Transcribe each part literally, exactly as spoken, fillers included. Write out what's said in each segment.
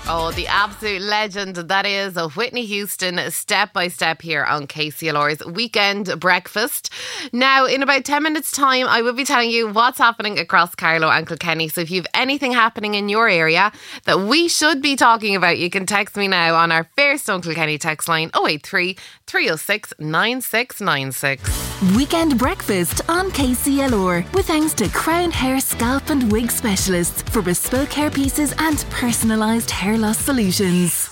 Oh, the absolute legend that is Whitney Houston, step by step here on K C L R's Weekend Breakfast. Now, in about ten minutes time, I will be telling you what's happening across Carlow and Kilkenny. So if you have anything happening in your area that we should be talking about, you can text me now on our Fairstone Kilkenny text line oh eight three, three oh six, nine six nine six. Weekend Breakfast on K C L R with thanks to Crown Hair Scalp and Wig Specialists for bespoke hair pieces and personalised hair loss solutions.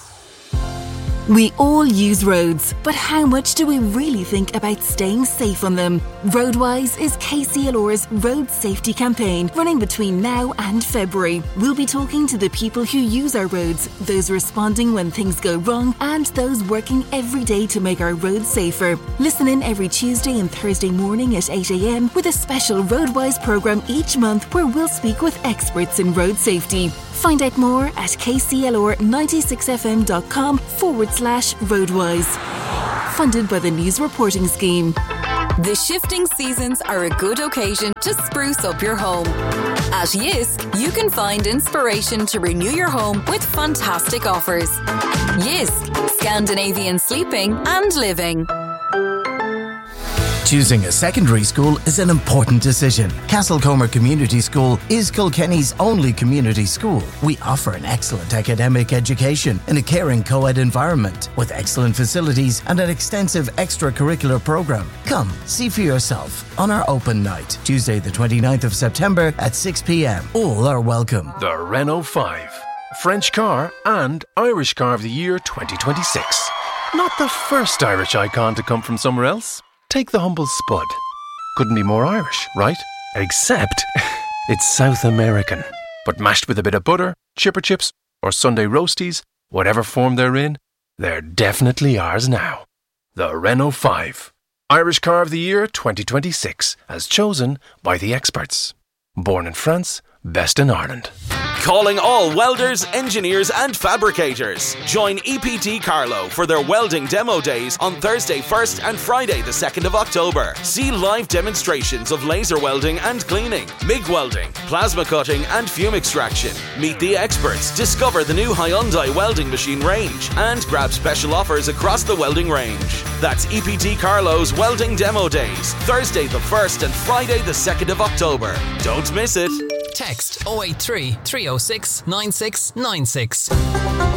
We all use roads, but how much do we really think about staying safe on them? Roadwise is K C L R's road safety campaign running between now and February. We'll be talking to the people who use our roads, those responding when things go wrong, and those working every day to make our roads safer. Listen in every Tuesday and Thursday morning at eight a.m. with a special Roadwise programme each month where we'll speak with experts in road safety. Find out more at kclr ninety-six f m dot com forward slash roadwise. Funded by the News Reporting Scheme. The shifting seasons are a good occasion to spruce up your home. At Yis, you can find inspiration to renew your home with fantastic offers. Yis, Scandinavian sleeping and living. Choosing a secondary school is an important decision. Castlecomer Community School is Kilkenny's only community school. We offer an excellent academic education in a caring co-ed environment with excellent facilities and an extensive extracurricular programme. Come, see for yourself on our open night, Tuesday the twenty-ninth of September at six p.m. All are welcome. The Renault five. French car and Irish Car of the Year twenty twenty-six. Not the first Irish icon to come from somewhere else. Take the humble Spud. Couldn't be more Irish, right? Except it's South American. But mashed with a bit of butter, chipper chips, or Sunday roasties, whatever form they're in, they're definitely ours now. The Renault five. Irish Car of the Year twenty twenty-six, as chosen by the experts. Born in France, best in Ireland. Calling all welders, engineers and fabricators. Join E P T Carlow for their welding demo days on Thursday first and Friday the second of October. See live demonstrations of laser welding and cleaning, M I G welding, plasma cutting and fume extraction. Meet the experts, discover the new Hyundai welding machine range and grab special offers across the welding range. That's E P T Carlow's welding demo days, Thursday the first and Friday the second of October. Don't miss it. Text oh eight three, three oh six, nine six nine six.